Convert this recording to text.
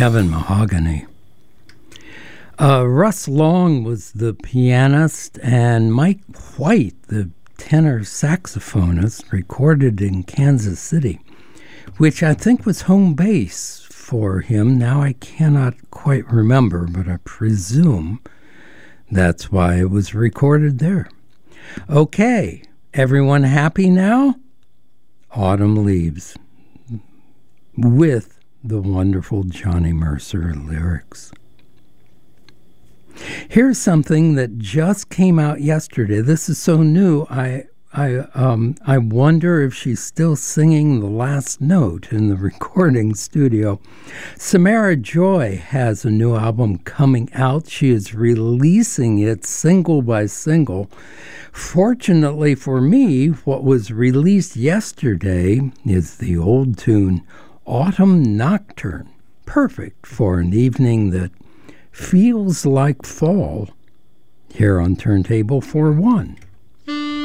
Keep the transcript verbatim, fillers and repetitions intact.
Kevin Mahogany. Uh, Russ Long was the pianist, and Mike White, the tenor saxophonist, recorded in Kansas City, which I think was home base for him. Now I cannot quite remember, but I presume that's why it was recorded there. Okay, everyone happy now? Autumn Leaves, with the wonderful Johnny Mercer lyrics. Here's something that just came out yesterday. This is so new, I I um I wonder if she's still singing the last note in the recording studio. Samara Joy has a new album coming out. She is releasing it single by single. Fortunately for me, what was released yesterday is the old tune Autumn Nocturne, perfect for an evening that feels like fall, here on Turntable four one.